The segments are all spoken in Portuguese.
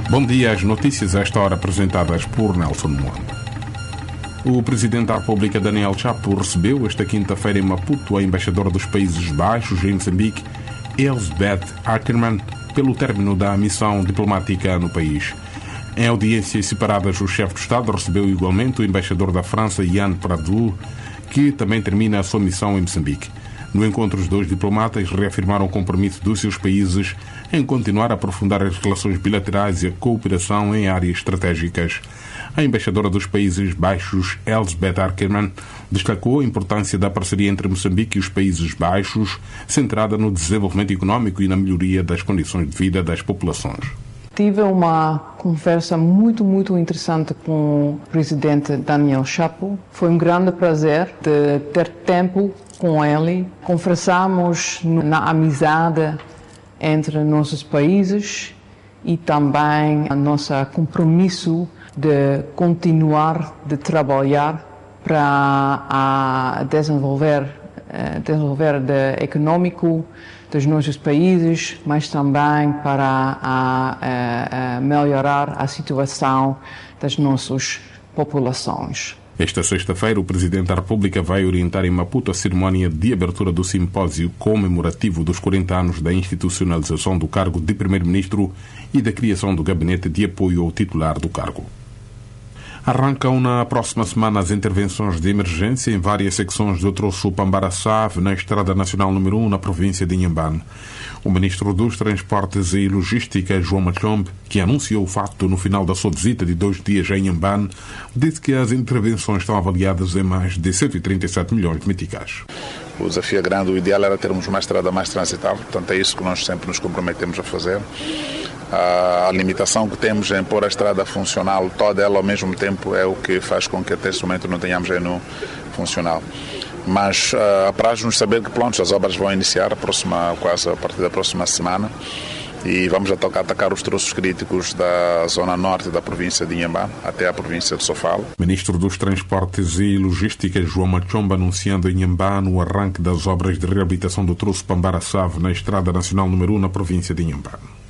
Bom dia, as notícias a esta hora apresentadas por Nelson Moando. O Presidente da República, Daniel Chapo, recebeu esta quinta-feira em Maputo a embaixadora dos Países Baixos em Moçambique, Elsbeth Ackermann, pelo término da missão diplomática no país. Em audiências separadas, o chefe de Estado recebeu igualmente o embaixador da França, Yann Pradou, que também termina a sua missão em Moçambique. No encontro, os dois diplomatas reafirmaram o compromisso dos seus países em continuar a aprofundar as relações bilaterais e a cooperação em áreas estratégicas. A embaixadora dos Países Baixos, Elsbeth Ackermann, destacou a importância da parceria entre Moçambique e os Países Baixos, centrada no desenvolvimento econômico e na melhoria das condições de vida das populações. Tive uma conversa muito interessante com o presidente Daniel Chapo. Foi um grande prazer de ter tempo com ele. Conversamos na amizade entre nossos países e também o nosso compromisso de continuar de trabalhar para desenvolver o econômico dos nossos países, mas também para melhorar a situação das nossas populações. Esta sexta-feira, o Presidente da República vai orientar em Maputo a cerimónia de abertura do simpósio comemorativo dos 40 anos da institucionalização do cargo de Primeiro-Ministro e da criação do gabinete de apoio ao titular do cargo. Arrancam na próxima semana as intervenções de emergência em várias secções do troço Pambara-Save, na Estrada Nacional número 1, na província de Inhambane. O Ministro dos Transportes e Logística, João Machombe, que anunciou o facto no final da sua visita de 2 dias a Inhambane, disse que as intervenções estão avaliadas em mais de 137 milhões de meticais. O desafio é grande, o ideal era termos uma estrada mais transitável, portanto é isso que nós sempre nos comprometemos a fazer. A limitação que temos em pôr a estrada funcional, toda ela ao mesmo tempo, é o que faz com que até este momento não tenhamos ainda funcional. Mas apraz-nos saber que pronto, as obras vão iniciar quase a partir da próxima semana e vamos atacar os troços críticos da zona norte da província de Inhambane até a província de Sofala. Ministro dos Transportes e Logística, João Machombe, anunciando em Inhambane o arranque das obras de reabilitação do troço Pambara-Save na Estrada Nacional número 1, na província de Inhambane.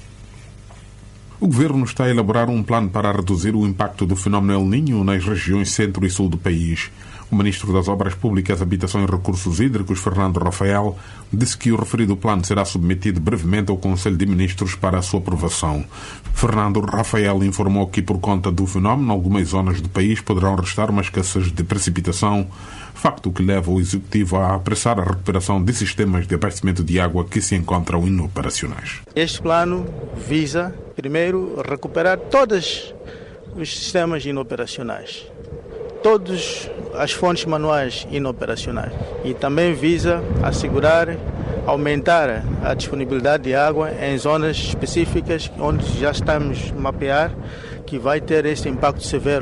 O Governo está a elaborar um plano para reduzir o impacto do fenómeno El Niño nas regiões centro e sul do país. O Ministro das Obras Públicas, Habitação e Recursos Hídricos, Fernando Rafael, disse que o referido plano será submetido brevemente ao Conselho de Ministros para a sua aprovação. Fernando Rafael informou que, por conta do fenómeno, algumas zonas do país poderão restar uma escassez de precipitação, facto que leva o Executivo a apressar a recuperação de sistemas de abastecimento de água que se encontram inoperacionais. Este plano visa, primeiro, recuperar todos os sistemas inoperacionais, todas as fontes manuais inoperacionais, e também visa aumentar a disponibilidade de água em zonas específicas onde já estamos a mapear que vai ter este impacto severo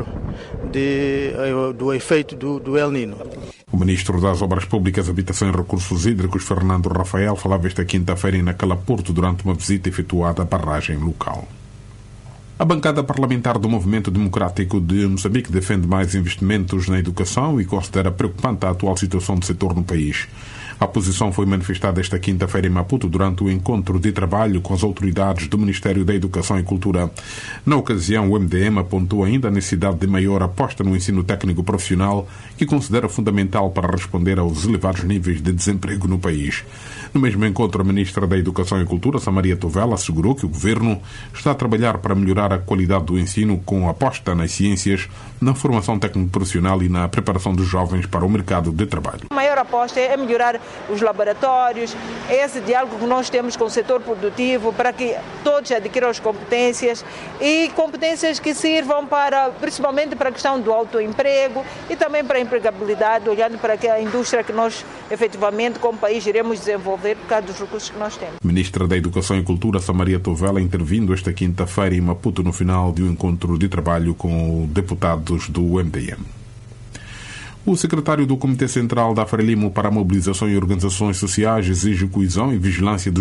do efeito do El Niño. O Ministro das Obras Públicas, Habitação e Recursos Hídricos, Fernando Rafael, falava esta quinta-feira em Nacala, Porto, durante uma visita efetuada à barragem local. A bancada parlamentar do Movimento Democrático de Moçambique defende mais investimentos na educação e considera preocupante a atual situação do setor no país. A posição foi manifestada esta quinta-feira em Maputo durante o encontro de trabalho com as autoridades do Ministério da Educação e Cultura. Na ocasião, o MDM apontou ainda a necessidade de maior aposta no ensino técnico profissional, que considera fundamental para responder aos elevados níveis de desemprego no país. No mesmo encontro, a Ministra da Educação e Cultura, Samaria Tovela, assegurou que o Governo está a trabalhar para melhorar a qualidade do ensino com aposta nas ciências, na formação técnico-profissional e na preparação dos jovens para o mercado de trabalho. A maior aposta é melhorar os laboratórios, esse diálogo que nós temos com o setor produtivo para que todos adquiram as competências e competências que sirvam principalmente para a questão do autoemprego e também para a empregabilidade, olhando para a indústria que nós efetivamente como país iremos desenvolver por causa dos recursos que nós temos. Ministra da Educação e Cultura, Samaria Tovela, intervindo esta quinta-feira em Maputo no final de um encontro de trabalho com deputados do MDM. O secretário do Comitê Central da Frelimo para a Mobilização e Organizações Sociais exige coesão e vigilância